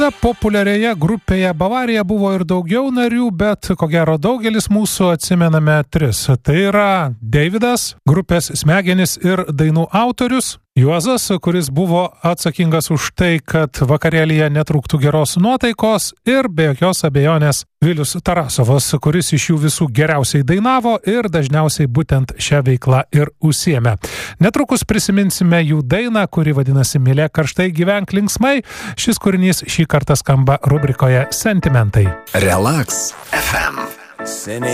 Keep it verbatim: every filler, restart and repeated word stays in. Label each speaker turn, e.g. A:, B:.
A: Populiarioje grupėje Bavarija buvo ir daugiau narių, bet ko gero daugelis mūsų atsimename tris. Tai yra Deividas, grupės Smegenys ir dainų autorius, Juozas, kuris buvo atsakingas už tai, kad vakarėlyje netrūktų geros nuotaikos, ir be jokios abejonės Vilius Tarasovas, kuris iš jų visų geriausiai dainavo ir dažniausiai būtent šią veiklą ir užsiėmė. Netrukus prisiminsime jų dainą, kuri vadinasi Mylėk karštai, gyvenk linksmai. Šis kūrinys šį kartą skamba rubrikoje Sentimentai.
B: Relax F M.